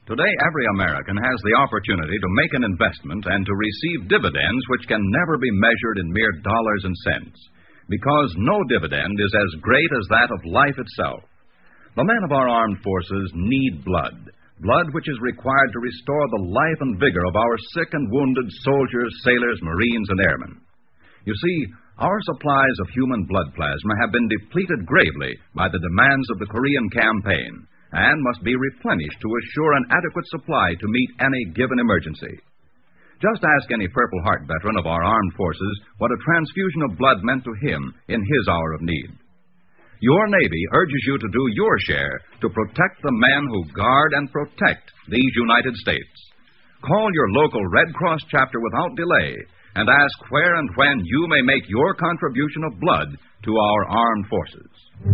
Today, every American has the opportunity to make an investment and to receive dividends which can never be measured in mere dollars and cents, because no dividend is as great as that of life itself. The men of our armed forces need blood which is required to restore the life and vigor of our sick and wounded soldiers, sailors, Marines, and airmen. You see, our supplies of human blood plasma have been depleted gravely by the demands of the Korean campaign, and must be replenished to assure an adequate supply to meet any given emergency. Just ask any Purple Heart veteran of our armed forces what a transfusion of blood meant to him in his hour of need. Your Navy urges you to do your share to protect the men who guard and protect these United States. Call your local Red Cross chapter without delay and ask where and when you may make your contribution of blood to our armed forces.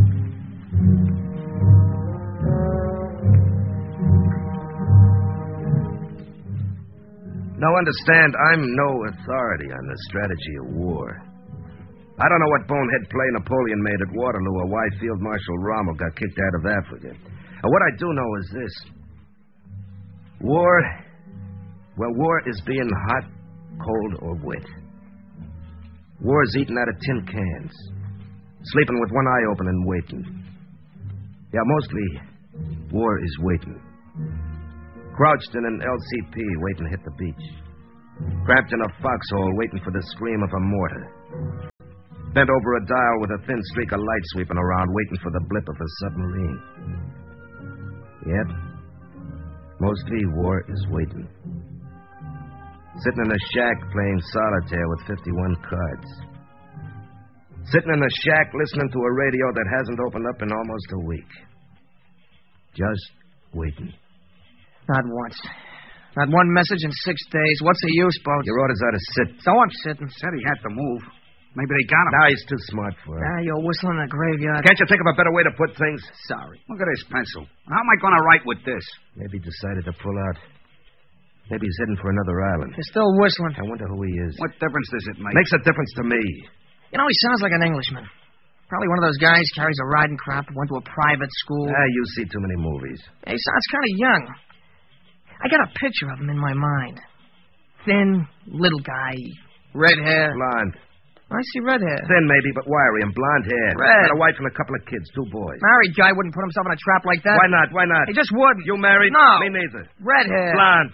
Now understand, I'm no authority on the strategy of war. I don't know what bonehead play Napoleon made at Waterloo or why Field Marshal Rommel got kicked out of Africa. What I do know is this. War is being hot, cold, or wet. War is eating out of tin cans. Sleeping with one eye open and waiting. Yeah, mostly, war is waiting. Crouched in an LCP, waiting to hit the beach. Cramped in a foxhole, waiting for the scream of a mortar. Bent over a dial with a thin streak of light sweeping around, waiting for the blip of a submarine. Yet, mostly war is waiting. Sitting in a shack playing solitaire with 51 cards. Sitting in a shack listening to a radio that hasn't opened up in almost a week. Just waiting. Not once. Not one message in 6 days. What's the use, Boats? Your orders are to sit. So I'm sitting. Said he had to move. Maybe they got him. Now he's too smart for it. You're whistling in the graveyard. Can't you think of a better way to put things? Sorry. Look at his pencil. How am I going to write with this? Maybe he decided to pull out. Maybe he's heading for another island. You're still whistling. I wonder who he is. What difference does it make? Makes a difference to me. You know, he sounds like an Englishman. Probably one of those guys carries a riding crop, went to a private school. You see too many movies. He sounds kind of young. I got a picture of him in my mind. Thin, little guy, red hair. Blonde. I see red hair. Thin, maybe, but wiry and blonde hair. Red. Got a wife and a couple of kids, 2 boys. Married guy wouldn't put himself in a trap like that. Why not? Why not? He just wouldn't. You married? No. Me neither. Red hair. Blonde.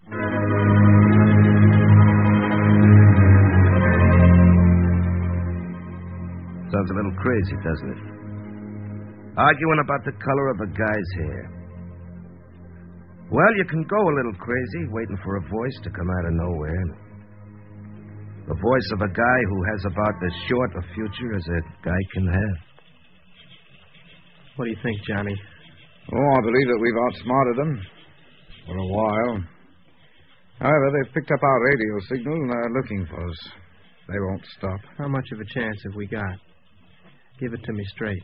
Sounds a little crazy, doesn't it? Arguing about the color of a guy's hair. Well, you can go a little crazy, waiting for a voice to come out of nowhere. The voice of a guy who has about as short a future as a guy can have. What do you think, Johnny? Oh, I believe that we've outsmarted them. For a while. However, they've picked up our radio signal and are looking for us. They won't stop. How much of a chance have we got? Give it to me straight.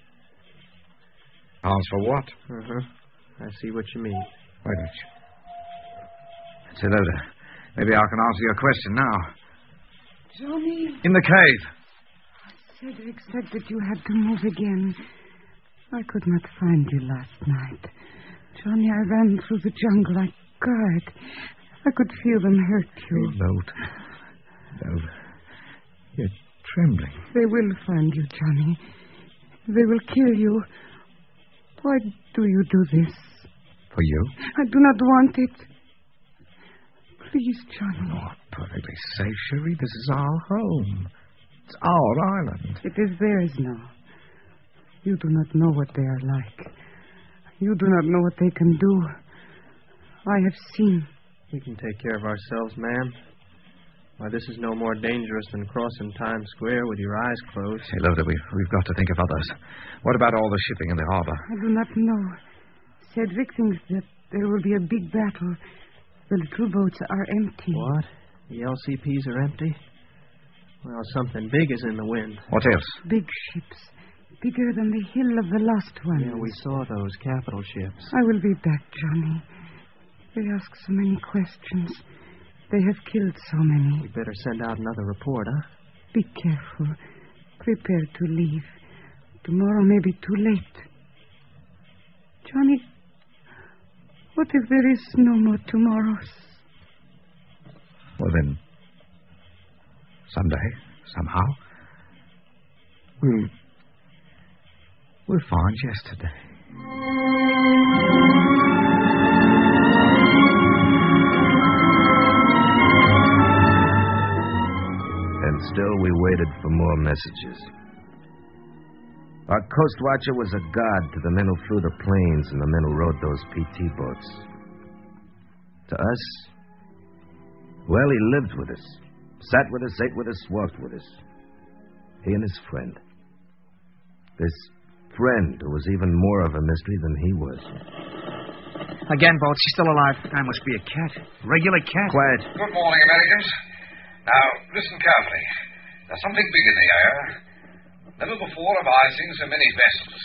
Chance for what? I see what you mean. Wait a minute. Say, Loda, maybe I can answer your question now. Johnny? In the cave. Cedric said that you had to move again. I could not find you last night. Johnny, I ran through the jungle. I cried. I could feel them hurt you. Loda. You're trembling. They will find you, Johnny. They will kill you. Why do you do this? For you? I do not want it. Please, Johnny. Oh, perfectly safe, Cherie. This is our home. It's our island. It is theirs now. You do not know what they are like. You do not know what they can do. I have seen. We can take care of ourselves, ma'am. Why, this is no more dangerous than crossing Times Square with your eyes closed. Say, Loda, we've got to think of others. What about all the shipping in the harbor? I do not know. Cedric thinks that there will be a big battle. The little boats are empty. What? The LCPs are empty? Well, something big is in the wind. What else? Big ships. Bigger than the hill of the lost one. Yeah, we saw those capital ships. I will be back, Johnny. They ask so many questions. They have killed so many. We better send out another report, huh? Be careful. Prepare to leave. Tomorrow may be too late. Johnny, What if there is no more tomorrows? Well, then, someday, somehow, we'll find yesterday. And still we waited for more messages. Our coast watcher was a god to the men who flew the planes and the men who rode those PT boats. To us, well, he lived with us, sat with us, ate with us, walked with us. He and his friend. This friend who was even more of a mystery than he was. Again, Bolt. She's still alive. That must be a cat. Regular cat. Quiet. Good morning, Americans. Now, listen carefully. There's something big in the air. Never before have I seen so many vessels.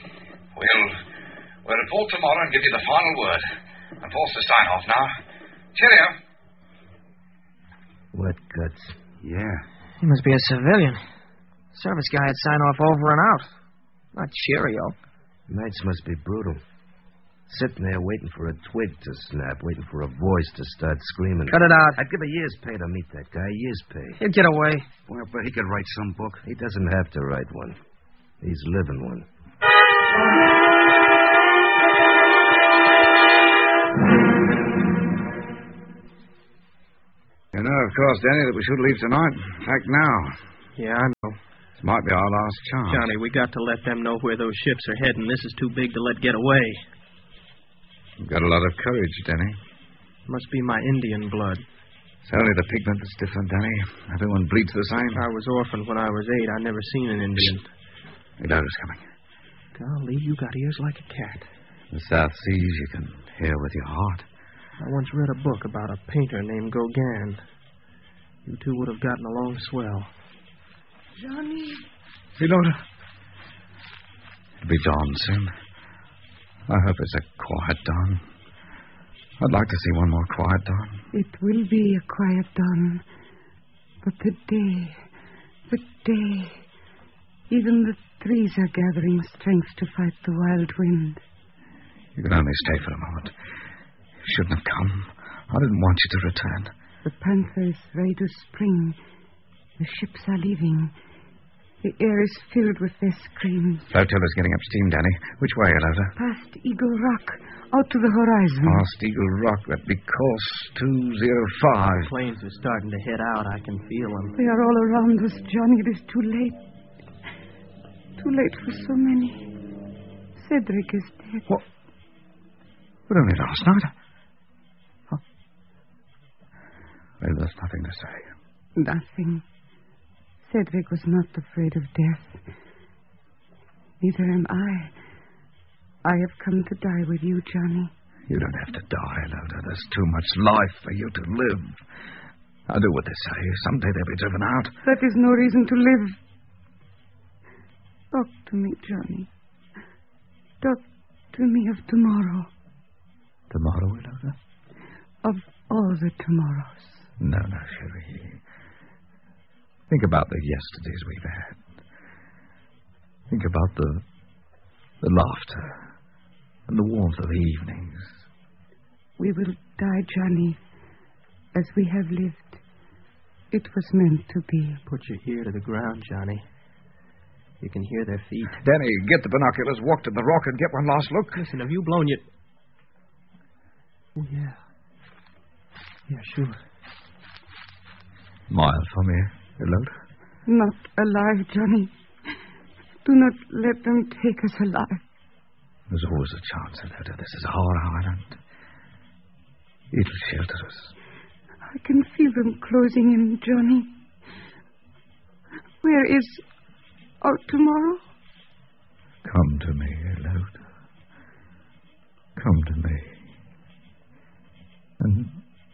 We'll report tomorrow and give you the final word. I'm forced to sign off now. Cheerio. What guts. Yeah. He must be a civilian. Service guy had sign off over and out. Not cheerio. Nights must be brutal. Sitting there waiting for a twig to snap, waiting for a voice to start screaming. Cut it out. I'd give a year's pay to meet that guy. Year's pay. He'll get away. Well, but he could write some book. He doesn't have to write one. He's living one. You know, of course, Danny, that we should leave tonight. In fact, now. Yeah, I know. This might be our last chance. Johnny, we got to let them know where those ships are heading. This is too big to let get away. You've got a lot of courage, Danny. Must be my Indian blood. It's only the pigment that's different, Danny. Everyone bleeds the same. I was orphaned when I was 8. I never seen an Indian. Milado's coming. Golly, you got ears like a cat. The South Seas you can hear with your heart. I once read a book about a painter named Gauguin. You two would have gotten along swell. Johnny. Milado. It'll be dawn soon. I hope it's a quiet dawn. I'd like to see one more quiet dawn. It will be a quiet dawn. But the day, even the trees are gathering strength to fight the wild wind. You can only stay for a moment. You shouldn't have come. I didn't want you to return. The panther is ready to spring. The ships are leaving. The air is filled with their screams. Flotilla's getting up steam, Danny. Which way, Elota? Past Eagle Rock, out to the horizon. Past Eagle Rock. That'd be course 205. Planes are starting to head out. I can feel them. They are all around us, Johnny. It is too late. Too late for so many. Cedric is dead. What? But only last night. Huh? Well, there's nothing to say. Nothing. Cedric was not afraid of death. Neither am I. I have come to die with you, Johnny. You don't have to die, Elota. There's too much life for you to live. I'll do what they say. Someday they'll be driven out. That is no reason to live. Talk to me, Johnny. Talk to me of tomorrow. Tomorrow, Elota? Of all the tomorrows. No, Cherie. Think about the yesterdays we've had. Think about the laughter and the warmth of the evenings. We will die, Johnny, as we have lived. It was meant to be. Put your ear to the ground, Johnny. You can hear their feet. Danny, get the binoculars, walk to the rock, and get one last look. Listen, have you blown your... Oh, yeah. Yeah, sure. Miles from here, Elota. Not alive, Johnny. Do not let them take us alive. There's always a chance, Elota. This is our island. It'll shelter us. I can feel them closing in, Johnny. Where is our tomorrow? Come to me, Elota. Come to me. And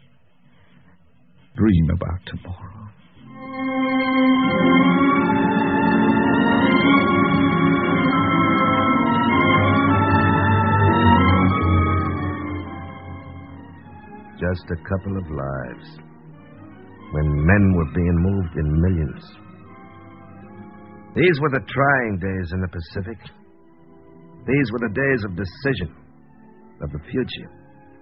dream about tomorrow. Just a couple of lives. When men were being moved in millions. These were the trying days in the Pacific. These were the days of decision, of the future.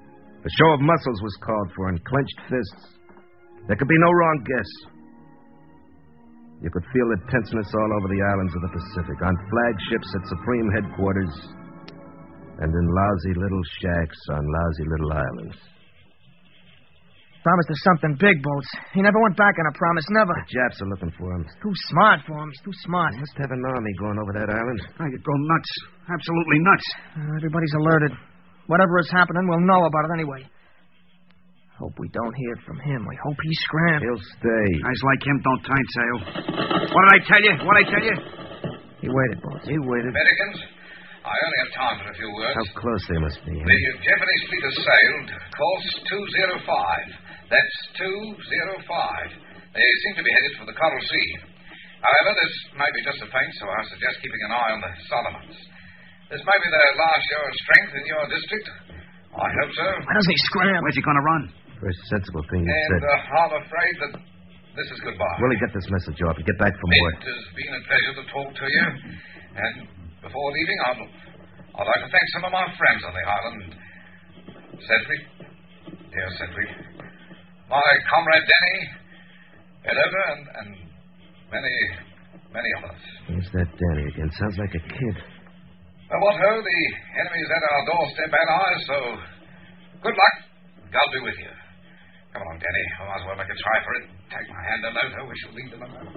A show of muscles was called for and clenched fists. There could be no wrong guess. You could feel the tenseness all over the islands of the Pacific, on flagships at Supreme Headquarters, and in lousy little shacks on lousy little islands. Promised us something big, Bolts. He never went back on a promise, never. The Japs are looking for him. He's too smart for him. He's too smart. They must have an army going over that island. I could go nuts. Absolutely nuts. Everybody's alerted. Whatever is happening, we'll know about it anyway. Hope we don't hear from him. I hope he's scrammed. He'll stay. Guys like him don't time sail. What did I tell you? What did I tell you? He waited, Bolts. He waited. Americans, I only have time for a few words. How close they must be. The Japanese fleet has sailed. Course 205. That's 205. They seem to be headed for the Coral Sea. However, this may be just a feint, so I suggest keeping an eye on the Solomons. This may be their last show of strength in your district. I hope so. Why doesn't he scram? Where's he going to run? First sensible thing you And said. I'm afraid that this is goodbye. Willie, get this message off and get back from work. It has been a pleasure to talk to you. And before leaving, I'd like to thank some of my friends on the island. Sedgwick, dear Sedgwick, my comrade Danny, Elder, and many others. Who's that Danny again? Sounds like a kid. Well, what ho, the enemy's at our doorstep and I, so good luck. God be with you. Come along, Danny. I might as well make a try for it. Take my hand and note. We shall leave them alone.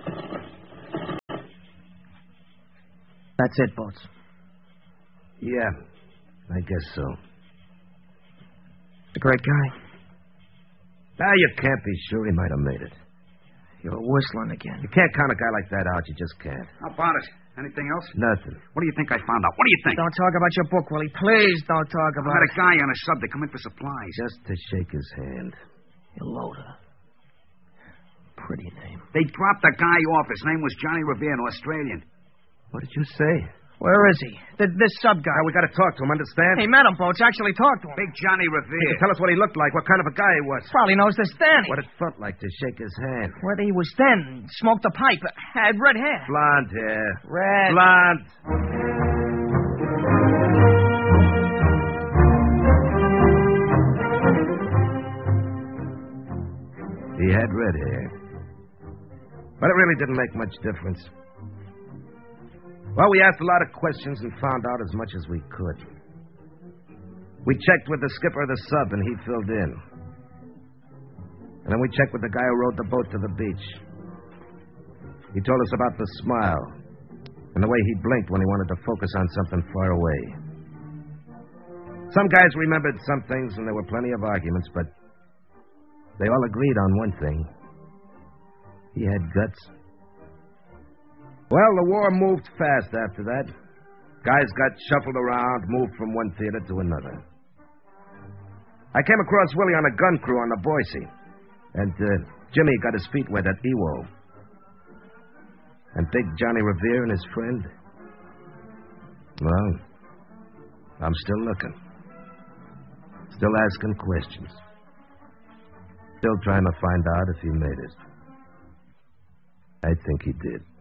That's it, Bolts. Yeah, I guess so. The great guy. Ah, you can't be sure he might have made it. You're whistling again. You can't count a guy like that out. You just can't. How about it? Anything else? Nothing. What do you think I found out? What do you think? Don't talk about your book, Willie. Please don't talk I about had it. a guy on a sub that come in for supplies. Just to shake his hand. Iloda. Pretty name. They dropped the guy off. His name was Johnny Revere, an Australian. What did you say? Where is he? This sub guy. We got to talk to him, understand? Hey, met him, Bolts. Actually talked to him. Big Johnny He Revere. can tell us what he looked like, what kind of a guy he was. Probably knows this Danny. What it felt like to shake his hand. Whether he was thin, smoked a pipe, had red hair. Blonde hair. Red. Blonde. He had red hair. But it really didn't make much difference. Well, we asked a lot of questions and found out as much as we could. We checked with the skipper of the sub, and he filled in. And then we checked with the guy who rowed the boat to the beach. He told us about the smile and the way he blinked when he wanted to focus on something far away. Some guys remembered some things, and there were plenty of arguments, but they all agreed on one thing. He had guts. Well, the war moved fast after that. Guys got shuffled around, moved from one theater to another. I came across Willie on a gun crew on the Boise. And Jimmy got his feet wet at Iwo. And Big Johnny Revere and his friend? Well, I'm still looking. Still asking questions. Still trying to find out if he made it. I think he did.